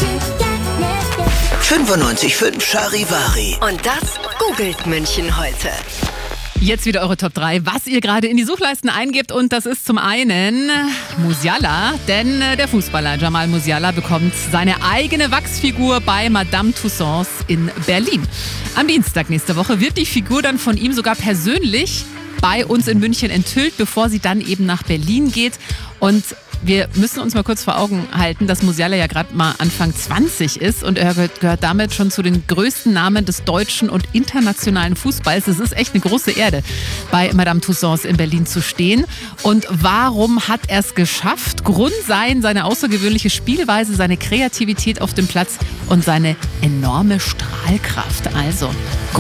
95.5 Charivari. Und das googelt München heute. Jetzt wieder eure Top 3, was ihr gerade in die Suchleisten eingebt. Und das ist zum einen Musiala, denn der Fußballer Jamal Musiala bekommt seine eigene Wachsfigur bei Madame Tussauds in Berlin. Am Dienstag nächste Woche wird die Figur dann von ihm sogar persönlich bei uns in München enthüllt, bevor sie dann eben nach Berlin geht. Und wir müssen uns mal kurz vor Augen halten, dass Musiala ja gerade mal Anfang 20 ist und er gehört damit schon zu den größten Namen des deutschen und internationalen Fußballs. Es ist echt eine große Ehre, bei Madame Tussauds in Berlin zu stehen. Und warum hat er es geschafft? Grund seien seine außergewöhnliche Spielweise, seine Kreativität auf dem Platz und seine enorme Strahlkraft. Also